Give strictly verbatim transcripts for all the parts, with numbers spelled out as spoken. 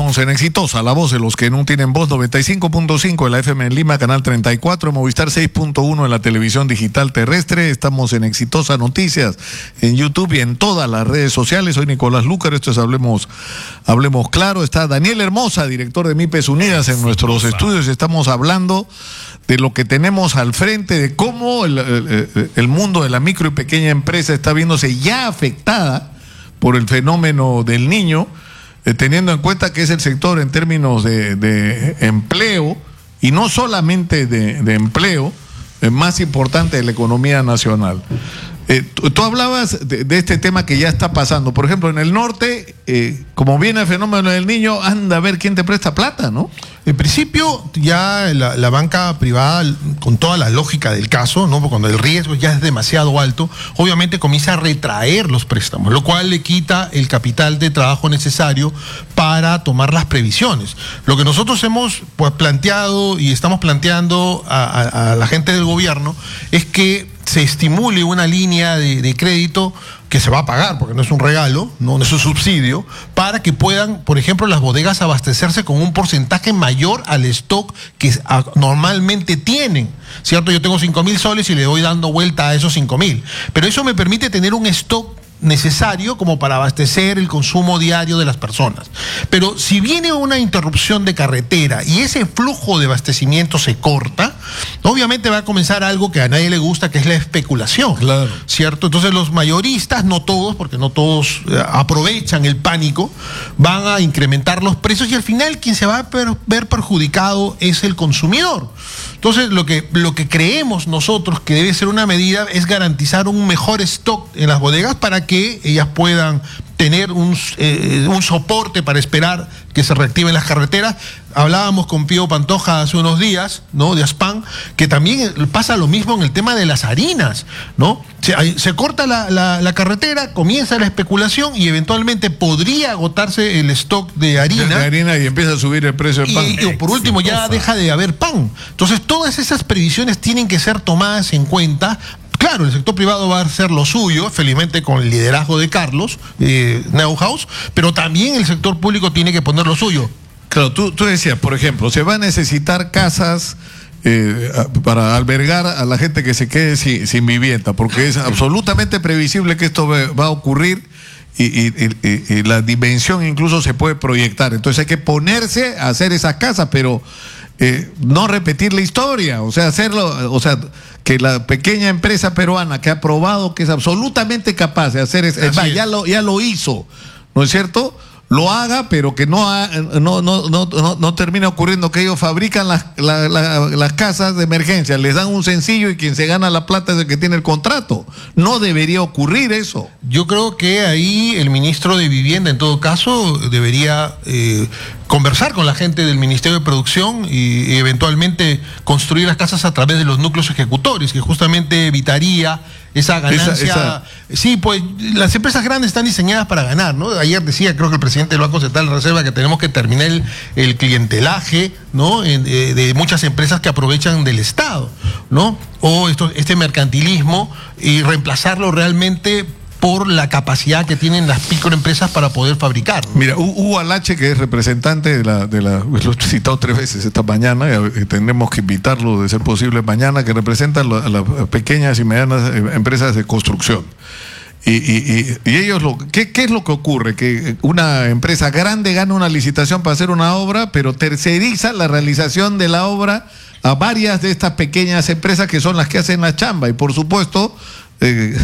Estamos en Exitosa, la voz de los que no tienen voz, noventa y cinco punto cinco en la F M en Lima, canal treinta y cuatro, Movistar seis punto uno en la televisión digital terrestre. Estamos en Exitosa Noticias, en YouTube y en todas las redes sociales. Soy Nicolás Lúcar, esto es Hablemos, Hablemos Claro. Está Daniel Hermosa, director de MIPES Unidas, en nuestros estudios. Estamos hablando de lo que tenemos al frente, de cómo el, el, el mundo de la micro y pequeña empresa está viéndose ya afectada por el fenómeno del Niño, eh, teniendo en cuenta que es el sector en términos de, de empleo, y no solamente de, de empleo, eh, más importante de la economía nacional. Eh, tú, tú hablabas de, de este tema que ya está pasando. Por ejemplo, en el norte, eh, como viene el fenómeno del Niño, anda a ver quién te presta plata, ¿no? En principio, ya la, la banca privada, con toda la lógica del caso, ¿no? Porque cuando el riesgo ya es demasiado alto, obviamente comienza a retraer los préstamos, lo cual le quita el capital de trabajo necesario para tomar las previsiones. Lo que nosotros hemos pues, planteado y estamos planteando a, a, a la gente del gobierno es que se estimule una línea de, de crédito que se va a pagar, porque no es un regalo, no, no es un subsidio, para que puedan, por ejemplo, las bodegas abastecerse con un porcentaje mayor al stock que a, normalmente tienen, ¿cierto? Yo tengo cinco mil soles y le voy dando vuelta a esos cinco mil, pero eso me permite tener un stock necesario como para abastecer el consumo diario de las personas. Pero si viene una interrupción de carretera y ese flujo de abastecimiento se corta, obviamente va a comenzar algo que a nadie le gusta, que es la especulación. Claro. ¿Cierto? Entonces los mayoristas, no todos, porque no todos eh, aprovechan el pánico, van a incrementar los precios y al final quien se va a per ver perjudicado es el consumidor. Entonces lo que, lo que creemos nosotros que debe ser una medida es garantizar un mejor stock en las bodegas para que ellas puedan tener un, eh, un soporte para esperar que se reactiven las carreteras. Hablábamos con Pío Pantoja hace unos días, ¿no? De Aspan, que también pasa lo mismo en el tema de las harinas, ¿no? Se, se corta la, la, la carretera, comienza la especulación y eventualmente podría agotarse el stock de harina. De harina y empieza a subir el precio del pan. Y, y por último ya deja de haber pan. Entonces todas esas previsiones tienen que ser tomadas en cuenta. Claro, el sector privado va a hacer lo suyo, felizmente con el liderazgo de Carlos eh, Neuhaus, pero también el sector público tiene que poner lo suyo. Claro, tú, tú decías, por ejemplo, se va a necesitar casas eh, para albergar a la gente que se quede sin, sin vivienda, porque es absolutamente previsible que esto va a ocurrir y, y, y, y la dimensión incluso se puede proyectar. Entonces hay que ponerse a hacer esas casas, pero eh, no repetir la historia, o sea, hacerlo, o sea, que la pequeña empresa peruana que ha probado que es absolutamente capaz de hacer es, es más, ya lo, ya lo hizo, ¿no es cierto? Lo haga, pero que no, ha, no, no, no, no, no termina ocurriendo que ellos fabrican las, la, la, las casas de emergencia, les dan un sencillo y quien se gana la plata es el que tiene el contrato. No debería ocurrir eso. Yo creo que ahí el ministro de Vivienda, en todo caso, debería eh, conversar con la gente del Ministerio de Producción y, y eventualmente construir las casas a través de los núcleos ejecutores, que justamente evitaría esa ganancia. Esa, esa... Sí, pues las empresas grandes están diseñadas para ganar, ¿no? Ayer decía, creo que el presidente del Banco Central de la Reserva, que tenemos que terminar el, el clientelaje, ¿no? En, de, de muchas empresas que aprovechan del Estado, ¿no? O esto, este mercantilismo y reemplazarlo realmente por la capacidad que tienen las microempresas para poder fabricar, ¿no? Mira, Hugo Alache, que es representante de la, de la, lo he citado tres veces esta mañana, y tendremos que invitarlo de ser posible mañana, que representa a las pequeñas y medianas empresas de construcción. Y, y, y, y ellos, lo, ¿qué, ¿qué es lo que ocurre? Que una empresa grande gana una licitación para hacer una obra, pero terceriza la realización de la obra a varias de estas pequeñas empresas que son las que hacen la chamba, y por supuesto Eh,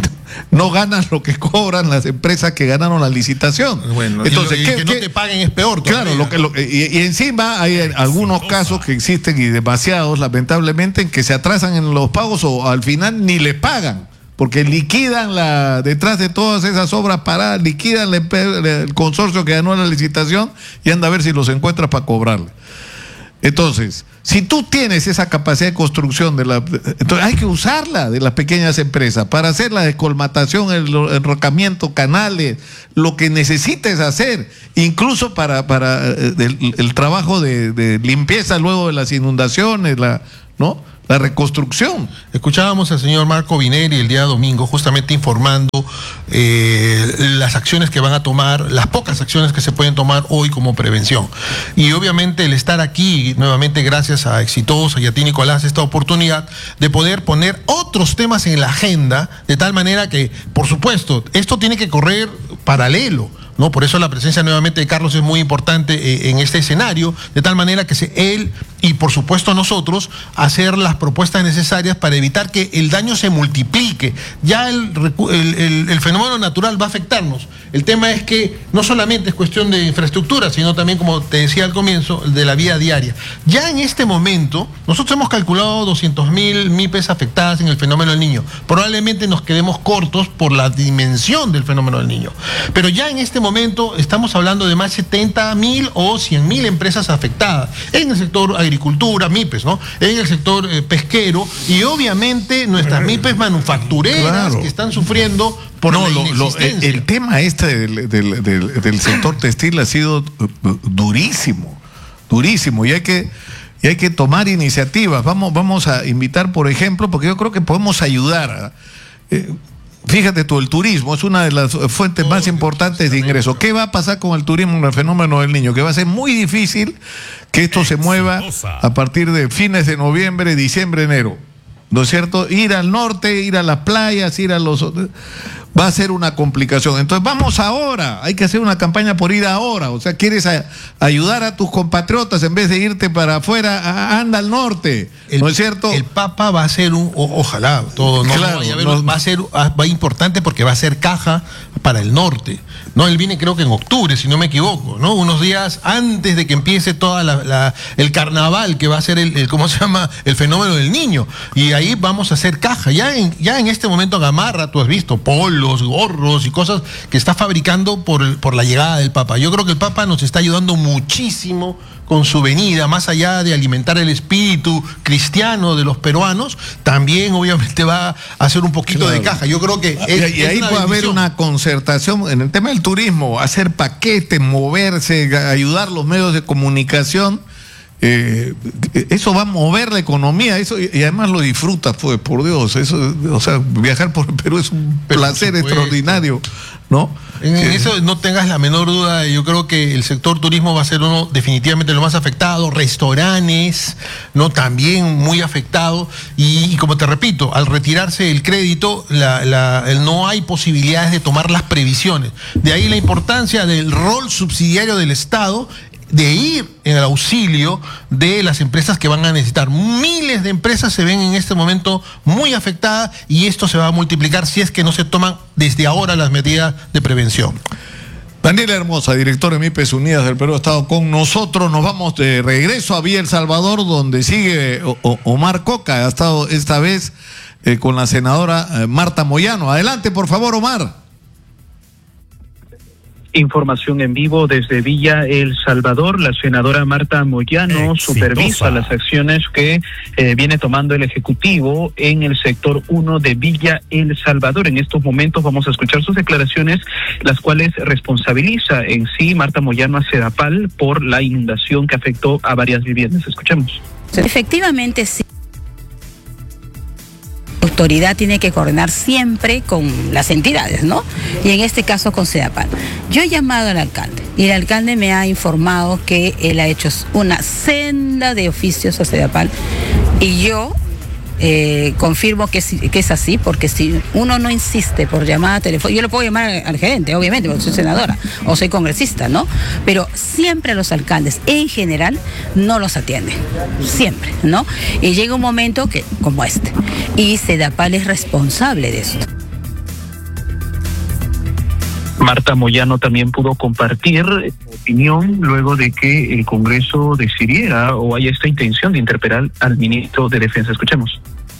no ganan lo que cobran las empresas que ganaron la licitación. Bueno, entonces, y lo, y ¿qué, que no te paguen es peor. Claro, lo que, lo, y, y encima hay algunos casos que existen, y demasiados lamentablemente, en que se atrasan en los pagos o al final ni le pagan, porque liquidan la, detrás de todas esas obras paradas, liquidan la, el consorcio que ganó la licitación y anda a ver si los encuentras para cobrarle. Entonces, si tú tienes esa capacidad de construcción, de la, entonces hay que usarla de las pequeñas empresas para hacer la descolmatación, el enrocamiento, canales, lo que necesites hacer, incluso para, para el, el trabajo de, de limpieza luego de las inundaciones, la, ¿no? La reconstrucción. Escuchábamos al señor Marco Vineri el día domingo justamente informando eh, las acciones que van a tomar, las pocas acciones que se pueden tomar hoy como prevención. Y obviamente el estar aquí, nuevamente gracias a Exitosa y a ti, Nicolás, esta oportunidad de poder poner otros temas en la agenda, de tal manera que, por supuesto, esto tiene que correr paralelo, ¿no? Por eso la presencia nuevamente de Carlos es muy importante eh, en este escenario, de tal manera que se, él y por supuesto nosotros hacer las propuestas necesarias para evitar que el daño se multiplique. Ya el, el, el, el fenómeno natural va a afectarnos. El tema es que no solamente es cuestión de infraestructura, sino también, como te decía al comienzo, de la vida diaria. Ya en este momento, nosotros hemos calculado doscientos mil M I P E S afectadas en el fenómeno del Niño. Probablemente nos quedemos cortos por la dimensión del fenómeno del Niño. Pero ya en este momento estamos hablando de más de setenta mil o cien mil empresas afectadas en el sector agricultura, M I P E S, ¿no? En el sector eh, pesquero y obviamente nuestras M I P E S manufactureras, claro, que están sufriendo por no, la lo, lo, el, el tema este del, del, del, del sector textil ha sido durísimo, durísimo y hay que, y hay que tomar iniciativas. Vamos, vamos a invitar, por ejemplo, porque yo creo que podemos ayudar a, eh, fíjate tú, el turismo es una de las fuentes más importantes de ingresos. ¿Qué va a pasar con el turismo en el fenómeno del Niño? Que va a ser muy difícil que esto se mueva a partir de fines de noviembre, diciembre, enero. ¿No es cierto? Ir al norte, ir a las playas, ir a los... va a ser una complicación. Entonces vamos ahora, hay que hacer una campaña por ir ahora. O sea, quieres a, ayudar a tus compatriotas en vez de irte para afuera, a, anda al norte. El, ¿no es cierto? El Papa va a ser un, o, ojalá, todo, no, claro, no, ver, no, va a ser va importante porque va a ser caja para el norte. No, él viene creo que en octubre, si no me equivoco, ¿no? Unos días antes de que empiece toda la, la el carnaval que va a ser el, el, ¿cómo se llama? El fenómeno del Niño. Y ahí vamos a hacer caja. Ya en, ya en este momento Gamarra, tú has visto, polos, gorros y cosas que está fabricando por, el, por la llegada del Papa. Yo creo que el Papa nos está ayudando muchísimo con su venida, más allá de alimentar el espíritu cristiano de los peruanos, también obviamente va a hacer un poquito claro. de caja. Yo creo que es, y, y ahí puede haber una concertación en el tema del turismo, hacer paquetes, moverse, ayudar los medios de comunicación. Eh, eso va a mover la economía, eso y, y además lo disfrutas, pues, por Dios, eso, o sea, viajar por el Perú es un Pero placer extraordinario, ¿no? En que, eso no tengas la menor duda. Yo creo que el sector turismo va a ser uno definitivamente lo más afectado, restaurantes, no, también muy afectado y, y como te repito, al retirarse el crédito, la, la, el, no hay posibilidades de tomar las previsiones. De ahí la importancia del rol subsidiario del Estado de ir en el auxilio de las empresas que van a necesitar. Miles de empresas se ven en este momento muy afectadas y esto se va a multiplicar si es que no se toman desde ahora las medidas de prevención. Daniela Hermosa, directora de M I P E S Unidas del Perú, ha estado con nosotros. Nos vamos de regreso a Villa El Salvador, donde sigue Omar Coca. Ha estado esta vez eh, con la senadora eh, Marta Moyano. Adelante, por favor, Omar. Información en vivo desde Villa El Salvador. La senadora Marta Moyano Exitosa. supervisa las acciones que eh, viene tomando el Ejecutivo en el sector uno de Villa El Salvador. En estos momentos vamos a escuchar sus declaraciones, las cuales responsabiliza en sí Marta Moyano a Sedapal por la inundación que afectó a varias viviendas. Escuchemos. Efectivamente, sí. La autoridad tiene que coordinar siempre con las entidades, ¿no? Y en este caso con Sedapal. Yo he llamado al alcalde y el alcalde me ha informado que él ha hecho una senda de oficios a Sedapal y yo eh, confirmo que es, que es así, porque si uno no insiste por llamada telefónica, yo le puedo llamar al gerente, obviamente, porque soy senadora o soy congresista, ¿no? Pero siempre a los alcaldes, en general, no los atienden, siempre, ¿no? Y llega un momento que, como este, y Sedapal es responsable de esto. Marta Moyano también pudo compartir opinión luego de que el Congreso decidiera o haya esta intención de interpelar al ministro de Defensa. Escuchemos.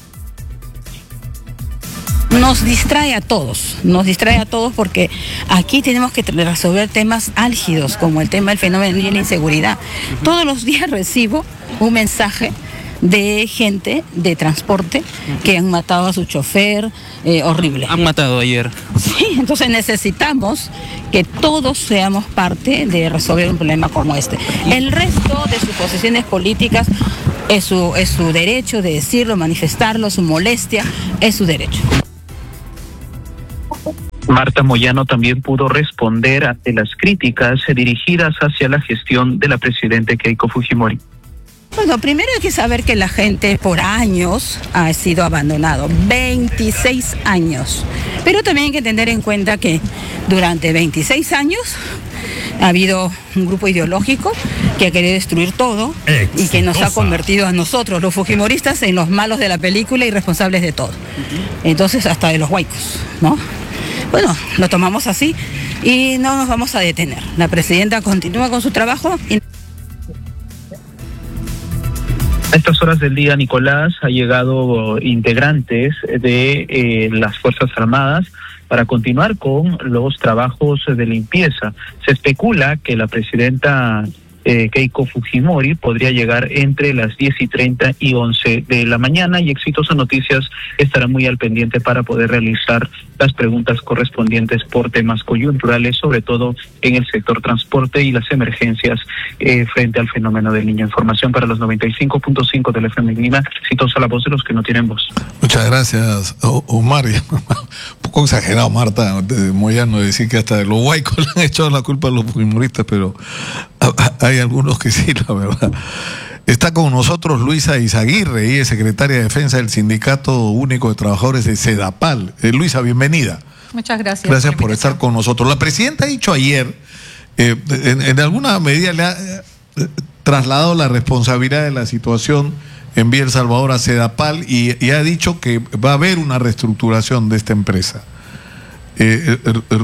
Nos distrae a todos, nos distrae a todos porque aquí tenemos que resolver temas álgidos como el tema del fenómeno de la inseguridad. Todos los días recibo un mensaje de gente de transporte que han matado a su chofer, eh, horrible. Han matado ayer. Sí, entonces necesitamos que todos seamos parte de resolver un problema como este. El resto de sus posiciones políticas Es su, es su derecho de decirlo, manifestarlo, su molestia, es su derecho. Marta Moyano también pudo responder ante las críticas dirigidas hacia la gestión de la presidenta Keiko Fujimori. Bueno, primero hay que saber que la gente por años ha sido abandonado, veintiséis años. Pero también hay que tener en cuenta que durante veintiséis años ha habido un grupo ideológico que ha querido destruir todo. Exitosa. Y que nos ha convertido a nosotros, los fujimoristas, en los malos de la película y responsables de todo. Entonces, hasta de los huaicos, ¿no? Bueno, lo tomamos así y no nos vamos a detener. La presidenta continúa con su trabajo. Y... A estas horas del día, Nicolás, ha llegado integrantes de eh, las Fuerzas Armadas para continuar con los trabajos de limpieza. Se especula que la presidenta eh, Keiko Fujimori podría llegar entre las diez y treinta y once de la mañana, y Exitosa Noticias estará muy al pendiente para poder realizar las preguntas correspondientes por temas coyunturales, sobre todo en el sector transporte y las emergencias eh, frente al fenómeno del Niño. Información para los noventa y cinco punto cinco del F M en Lima. Exitosa, la voz de los que no tienen voz. Muchas gracias, Omar. Un poco exagerado, Marta Moyano, decir que hasta de los huaicos le han echado la culpa a los fujimoristas, pero hay algunos que sí, la verdad. Está con nosotros Luisa Izaguirre, ella es secretaria de Defensa del Sindicato Único de Trabajadores de Sedapal. Eh, Luisa, bienvenida. Muchas gracias. Gracias por, por estar con nosotros. La presidenta ha dicho ayer, eh, en, en alguna medida le ha eh, trasladado la responsabilidad de la situación en Vía El Salvador a Sedapal y, y ha dicho que va a haber una reestructuración de esta empresa. Eh,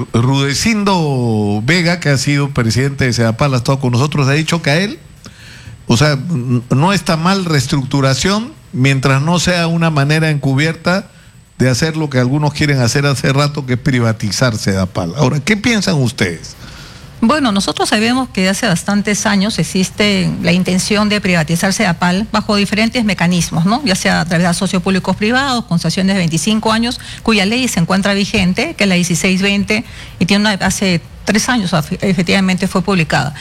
Rudecindo Vega, que ha sido presidente de Sedapal, ha estado con nosotros, ha dicho que a él, o sea, no está mal reestructuración mientras no sea una manera encubierta de hacer lo que algunos quieren hacer hace rato, que es privatizar Sedapal. Ahora, ¿qué piensan ustedes? Bueno, nosotros sabemos que hace bastantes años existe la intención de privatizar Sedapal bajo diferentes mecanismos, ¿no? Ya sea a través de socios públicos privados, concesiones de veinticinco años, cuya ley se encuentra vigente, que es la dieciséis veinte, y tiene una, hace tres años efectivamente fue publicada.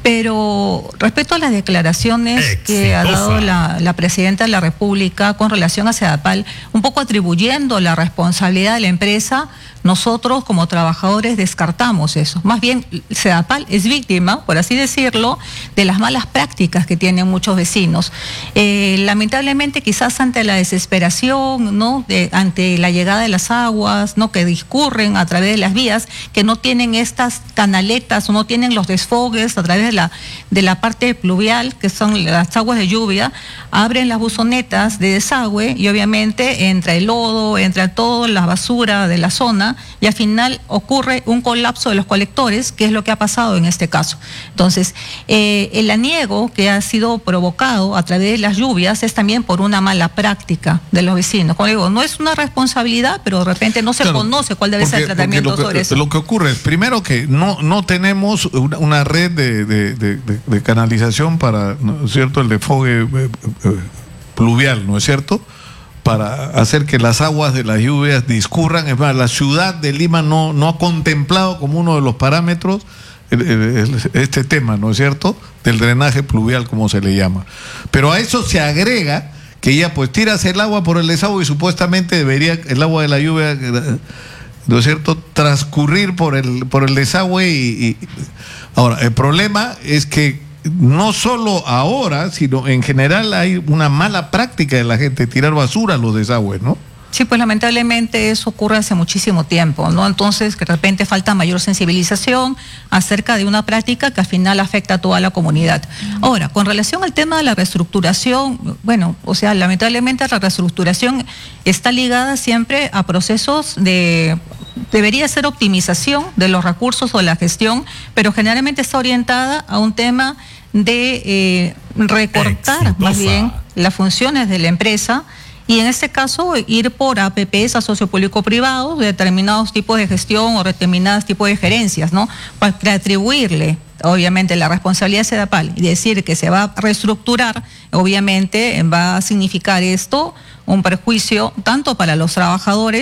Pero respecto a las declaraciones Exitosa. que ha dado la, la presidenta de la República con relación a Sedapal, un poco atribuyendo la responsabilidad de la empresa, nosotros como trabajadores descartamos eso. Más bien, Sedapal es víctima, por así decirlo, de las malas prácticas que tienen muchos vecinos. Eh, lamentablemente, quizás ante la desesperación, ¿no? De, ante la llegada de las aguas, ¿no? Que discurren a través de las vías, que no tienen estas canaletas o no tienen los desfogues a través de la, de la parte pluvial, que son las aguas de lluvia, abren las buzonetas de desagüe y obviamente entra el lodo, entra toda la basura de la zona y al final ocurre un colapso de los colectores, que es lo que ha pasado en este caso. Entonces, eh, el aniego que ha sido provocado a través de las lluvias es también por una mala práctica de los vecinos. Como digo, no es una responsabilidad, pero de repente no se claro, conoce cuál debe porque, ser el tratamiento lo que, sobre eso. Lo que ocurre es, primero, que no, no tenemos una, una red de, de, de, de, de canalización para, ¿no es cierto?, el desfogue eh, eh, pluvial, ¿no es cierto?, para hacer que las aguas de las lluvias discurran. Es más, la ciudad de Lima no, no ha contemplado como uno de los parámetros el, el, el, este tema, ¿no es cierto?, del drenaje pluvial, como se le llama. Pero a eso se agrega que ya pues tiras el agua por el desagüe y supuestamente debería el agua de la lluvia, ¿no es cierto?, transcurrir por el, por el desagüe. Y, y ahora, el problema es que no solo ahora, sino en general hay una mala práctica de la gente tirar basura a los desagües, ¿no? Sí, pues lamentablemente eso ocurre hace muchísimo tiempo, ¿no? Entonces, que de repente falta mayor sensibilización acerca de una práctica que al final afecta a toda la comunidad. Ahora, con relación al tema de la reestructuración, bueno, o sea, lamentablemente la reestructuración está ligada siempre a procesos de... debería ser optimización de los recursos o de la gestión, pero generalmente está orientada a un tema de eh, recortar Exitosa. más bien las funciones de la empresa y en este caso ir por A P Ps, a socio público privado, de determinados tipos de gestión o determinados tipos de gerencias, ¿no? Para atribuirle obviamente la responsabilidad de Sedapal y decir que se va a reestructurar, obviamente va a significar esto un perjuicio tanto para los trabajadores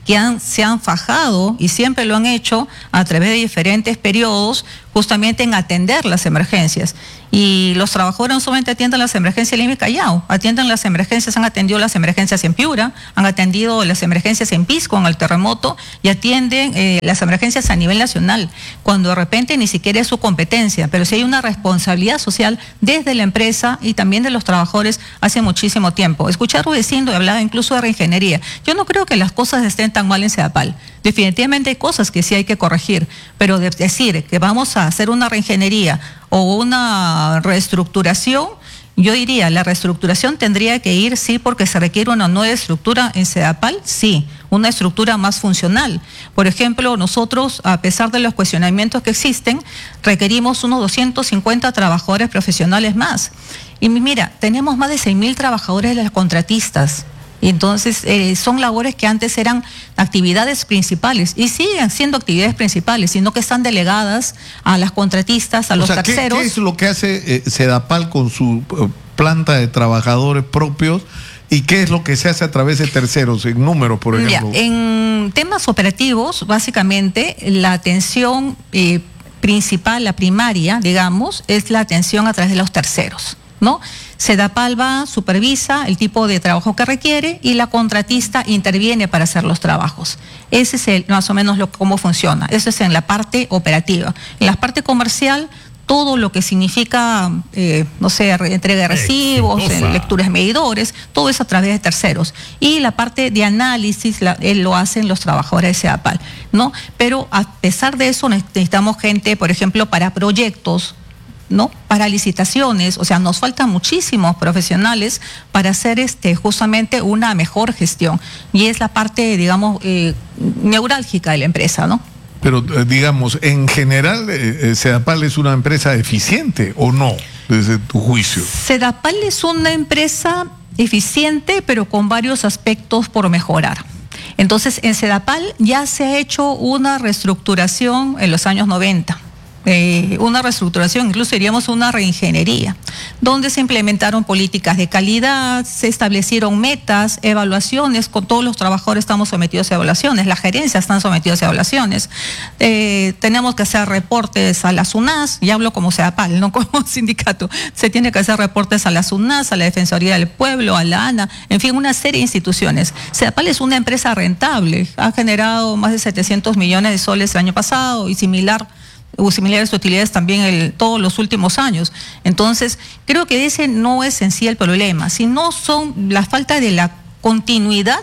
que han, se han fajado y siempre lo han hecho a través de diferentes periodos justamente en atender las emergencias. Y los trabajadores no solamente atienden las emergencias en Lima y Callao, atienden las emergencias, han atendido las emergencias en Piura, han atendido las emergencias en Pisco, en el terremoto, y atienden eh, las emergencias a nivel nacional, cuando de repente ni siquiera es su competencia, pero sí hay una responsabilidad social desde la empresa y también de los trabajadores hace muchísimo tiempo. Escuchar Rudecindo hablaba incluso de reingeniería. Yo no creo que las cosas estén tan mal en Sedapal. Definitivamente hay cosas que sí hay que corregir, pero de decir que vamos a hacer una reingeniería o una reestructuración, yo diría, la reestructuración tendría que ir, sí, porque se requiere una nueva estructura en Sedapal, sí, una estructura más funcional. Por ejemplo, nosotros, a pesar de los cuestionamientos que existen, requerimos unos doscientos cincuenta trabajadores profesionales más. Y mira, tenemos más de seis mil trabajadores de las contratistas. Entonces, eh, son labores que antes eran actividades principales y siguen siendo actividades principales, sino que están delegadas a las contratistas, a los o sea, terceros. ¿qué, ¿Qué es lo que hace eh, Sedapal con su eh, planta de trabajadores propios y qué es lo que se hace a través de terceros, en números, por ejemplo? Ya, en temas operativos, básicamente, la atención eh, principal, la primaria, digamos, es la atención a través de los terceros, ¿no? Sedapal va, supervisa el tipo de trabajo que requiere y la contratista interviene para hacer los trabajos. Ese es el, más o menos lo, cómo funciona. Eso es en la parte operativa. En la parte comercial, todo lo que significa, eh, no sé, entrega de recibos, eh, lecturas de medidores, todo es a través de terceros. Y la parte de análisis la, eh, lo hacen los trabajadores de Sedapal, ¿no? Pero a pesar de eso necesitamos gente, por ejemplo, para proyectos, ¿no? Para licitaciones, o sea, nos faltan muchísimos profesionales para hacer este justamente una mejor gestión. Y es la parte, digamos, eh, neurálgica de la empresa, ¿no? Pero, eh, digamos, en general, eh, Sedapal es una empresa eficiente, ¿o no? Desde tu juicio. Sedapal es una empresa eficiente, pero con varios aspectos por mejorar. Entonces, en Sedapal ya se ha hecho una reestructuración en los años noventa. Eh, una reestructuración, incluso diríamos una reingeniería, donde se implementaron políticas de calidad, se establecieron metas, evaluaciones, con todos los trabajadores estamos sometidos a evaluaciones, las gerencias están sometidas a evaluaciones, eh, tenemos que hacer reportes a la SUNAS, y hablo como Sedapal, no como sindicato, se tiene que hacer reportes a la SUNAS, a la Defensoría del Pueblo, a la ANA, en fin, una serie de instituciones. Sedapal es una empresa rentable, ha generado más de setecientos millones de soles el año pasado y similar o similares utilidades también el, todos los últimos años. Entonces, creo que ese no es en sí el problema, sino son la falta de la continuidad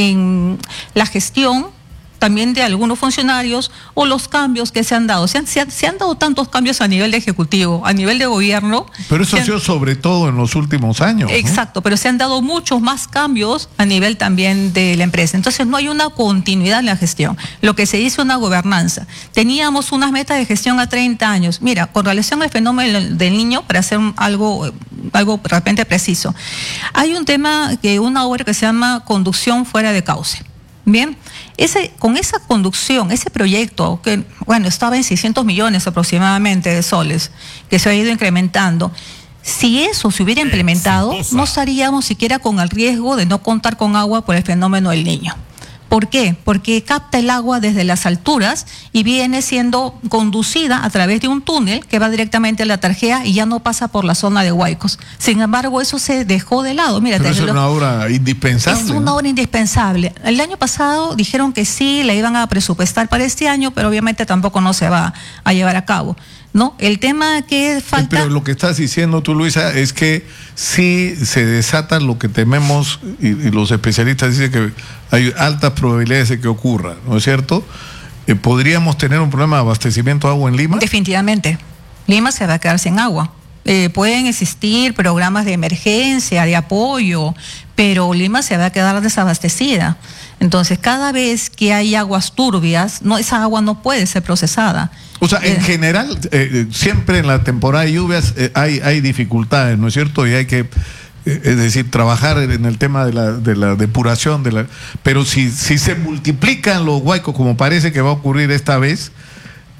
en la gestión también de algunos funcionarios o los cambios que se han dado. Se han, se han, se han dado tantos cambios a nivel de ejecutivo, a nivel de gobierno. Pero eso ha han, sido sobre todo en los últimos años, ¿no? Exacto, pero se han dado muchos más cambios a nivel también de la empresa. Entonces no hay una continuidad en la gestión. Lo que se dice una gobernanza. Teníamos unas metas de gestión a treinta años. Mira, con relación al fenómeno del niño, para hacer algo, algo de repente preciso, hay un tema, que una obra que se llama Conducción fuera de cauce. Bien, ese, con esa conducción, ese proyecto que, bueno, estaba en seiscientos millones aproximadamente de soles, que se ha ido incrementando, si eso se hubiera implementado, Exitosa. no estaríamos siquiera con el riesgo de no contar con agua por el fenómeno del Niño. ¿Por qué? Porque capta el agua desde las alturas y viene siendo conducida a través de un túnel que va directamente a la Tarjea y ya no pasa por la zona de Huaycos. Sin embargo, eso se dejó de lado. Mira, Pero es lo, una obra indispensable. Es una ¿no? obra indispensable. El año pasado dijeron que sí, la iban a presupuestar para este año, pero obviamente tampoco no se va a llevar a cabo, ¿no? El tema que falta... Pero lo que estás diciendo tú, Luisa, es que sí se desata lo que tememos y, y los especialistas dicen que hay altas probabilidades de que ocurra, ¿no es cierto? Eh, ¿Podríamos tener un problema de abastecimiento de agua en Lima? Definitivamente. Lima se va a quedar sin agua. Eh, pueden existir programas de emergencia, de apoyo, pero Lima se va a quedar desabastecida. Entonces, cada vez que hay aguas turbias, no, esa agua no puede ser procesada. O sea, en eh, general, eh, siempre en la temporada de lluvias eh, hay, hay dificultades, ¿no es cierto? Y hay que, eh, es decir, trabajar en el tema de la, de la depuración, de la, pero si, si se multiplican los huaicos, como parece que va a ocurrir esta vez,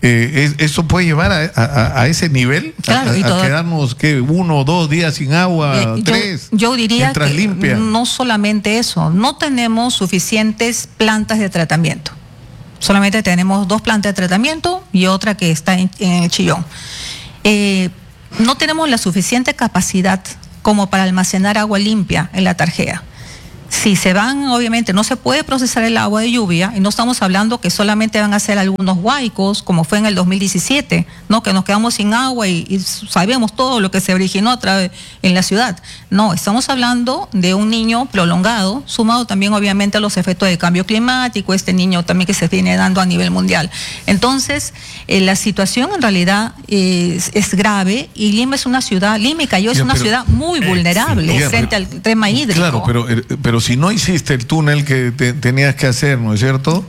Eh, ¿Eso puede llevar a, a, a ese nivel? Claro, a, y a todo, quedarnos, ¿qué? Uno o dos días sin agua, eh, tres. Yo, yo diría que limpia. no solamente eso, no tenemos suficientes plantas de tratamiento. Solamente tenemos dos plantas de tratamiento y otra que está en, en el Chillón. Eh, no tenemos la suficiente capacidad como para almacenar agua limpia en la Tarjea. Si se van, obviamente, no se puede procesar el agua de lluvia, y no estamos hablando que solamente van a ser algunos huaicos, como fue en el dos mil diecisiete, ¿no? Que nos quedamos sin agua y, y sabemos todo lo que se originó a través en la ciudad. No, estamos hablando de un niño prolongado, sumado también, obviamente, a los efectos del cambio climático, este niño también que se viene dando a nivel mundial. Entonces, eh, la situación en realidad es, es grave, y Lima es una ciudad, Lima y Callao es Ya, una pero, ciudad muy vulnerable ya, frente pero, al tema hídrico. Claro, pero, pero si no hiciste el túnel que te, tenías que hacer, ¿no es cierto?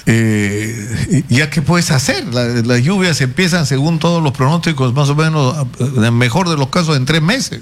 Eh, ¿Ya qué puedes hacer? La, las lluvias empiezan, según todos los pronósticos, más o menos, en el mejor de los casos, en tres meses.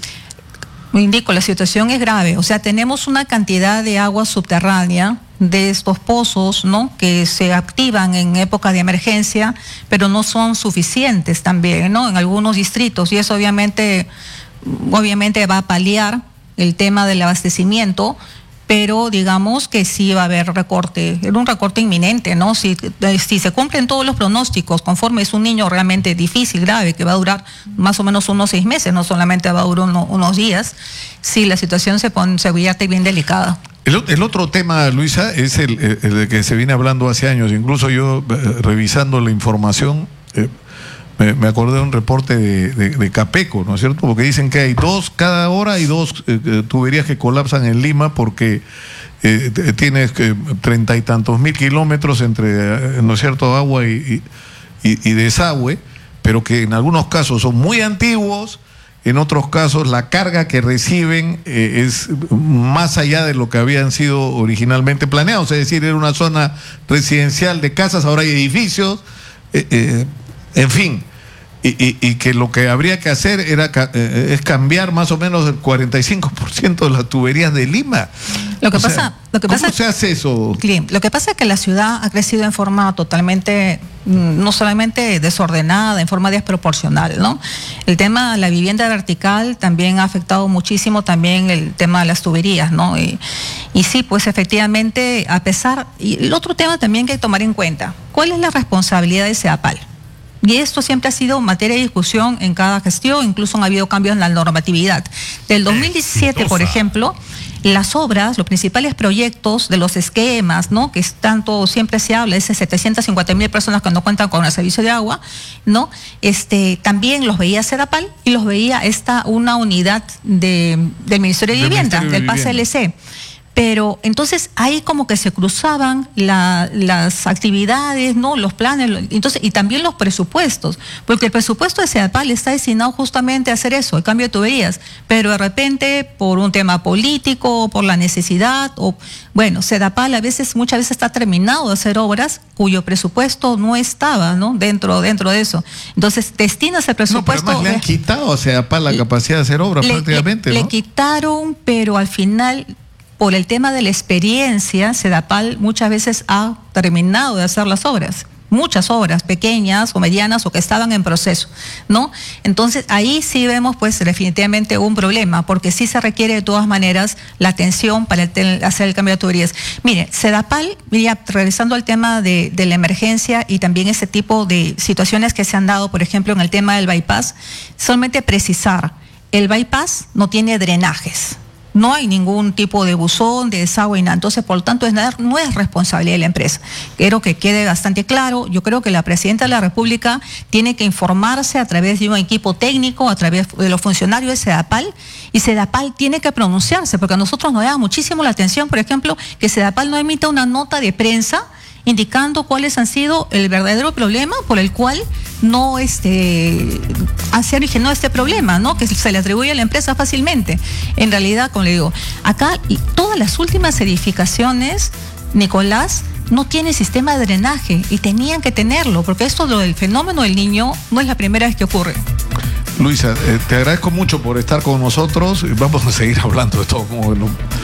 Me indico, la situación es grave. O sea, tenemos una cantidad de agua subterránea de estos pozos, ¿no? Que se activan en época de emergencia, pero no son suficientes también, ¿no? En algunos distritos, y eso obviamente, obviamente va a paliar el tema del abastecimiento, pero digamos que sí va a haber recorte, era un recorte inminente, ¿no? Si, si se cumplen todos los pronósticos, conforme es un niño realmente difícil, grave, que va a durar más o menos unos seis meses, no solamente va a durar uno, unos días, sí, la situación se pone, se vierte bien delicada. El, el otro tema, Luisa, es el, el de que se viene hablando hace años. Incluso yo, eh, revisando la información, eh, me, me acordé de un reporte de, de, de Capeco, ¿no es cierto? Porque dicen que hay dos, cada hora hay dos eh, tuberías que colapsan en Lima porque eh, tienes que treinta y tantos mil kilómetros entre, ¿no es cierto?, agua y, y, y desagüe, pero que en algunos casos son muy antiguos. En otros casos, la carga que reciben eh, es más allá de lo que habían sido originalmente planeados. Es decir, era una zona residencial de casas, ahora hay edificios, eh, eh, en fin. Y, y, y que lo que habría que hacer era eh, es cambiar más o menos el cuarenta y cinco por ciento de las tuberías de Lima. Lo que o pasa, sea, lo que ¿cómo pasa, se hace eso? Clim, lo que pasa es que la ciudad ha crecido en forma totalmente, no solamente desordenada, en forma desproporcional, ¿no? El tema de la vivienda vertical también ha afectado muchísimo también el tema de las tuberías, ¿no? Y, y sí, pues efectivamente, a pesar, y el otro tema también que hay que tomar en cuenta, ¿cuál es la responsabilidad de SEDAPAL? Y esto siempre ha sido materia de discusión en cada gestión, incluso han habido cambios en la normatividad. Del dos mil diecisiete, por ejemplo, las obras, los principales proyectos de los esquemas, ¿no? Que es tanto, siempre se habla de esas setecientas cincuenta mil personas que no cuentan con el servicio de agua, ¿no? Este, también los veía SEDAPAL y los veía esta, una unidad de, del Ministerio de, de Vivienda, Ministerio de del P A S L C. Pero entonces ahí como que se cruzaban la, las actividades, ¿no? Los planes, entonces, y también los presupuestos, porque el presupuesto de SEDAPAL está destinado justamente a hacer eso, el cambio de tuberías, pero de repente por un tema político, por la necesidad, o bueno, SEDAPAL a veces, muchas veces está terminado de hacer obras cuyo presupuesto no estaba, ¿no? Dentro, dentro de eso. Entonces destinas el presupuesto. No, pero además le han quitado a SEDAPAL la capacidad de hacer obras le, prácticamente, le, ¿no? Le quitaron, pero al final, por el tema de la experiencia, SEDAPAL muchas veces ha terminado de hacer las obras, muchas obras pequeñas o medianas o que estaban en proceso, ¿no? Entonces ahí sí vemos pues definitivamente un problema, porque sí se requiere de todas maneras la atención para el, hacer el cambio de tuberías. Mire, SEDAPAL, ya regresando al tema de, de la emergencia y también ese tipo de situaciones que se han dado, por ejemplo, en el tema del bypass, solamente precisar, el bypass no tiene drenajes. No hay ningún tipo de buzón, de desagüe y nada. Entonces, por lo tanto, es nada, no es responsabilidad de la empresa. Quiero que quede bastante claro. Yo creo que la Presidenta de la República tiene que informarse a través de un equipo técnico, a través de los funcionarios de SEDAPAL, y SEDAPAL tiene que pronunciarse, porque a nosotros nos llama muchísimo la atención, por ejemplo, que SEDAPAL no emita una nota de prensa indicando cuáles han sido el verdadero problema por el cual no este, se originó este problema, ¿no? Que se le atribuye a la empresa fácilmente. En realidad, como le digo, acá todas las últimas edificaciones, Nicolás, no tiene sistema de drenaje y tenían que tenerlo, porque esto lo del fenómeno del niño no es la primera vez que ocurre. Luisa, eh, te agradezco mucho por estar con nosotros. Vamos a seguir hablando de todo. Como,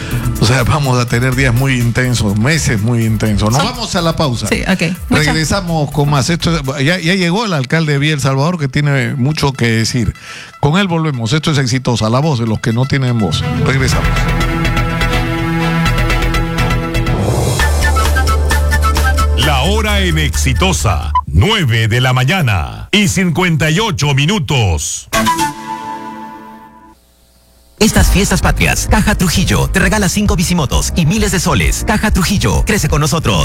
O sea, vamos a tener días muy intensos, meses muy intensos. Nos Son... vamos a la pausa. Sí, ok. Regresamos con más. Esto ya, ya llegó el alcalde de Villa El Salvador, que tiene mucho que decir. Con él volvemos. Esto es Exitosa, la voz de los que no tienen voz. Regresamos. La hora en Exitosa, nueve de la mañana y cincuenta y ocho minutos. Estas fiestas patrias, Caja Trujillo te regala cinco bicimotos y miles de soles. Caja Trujillo, crece con nosotros.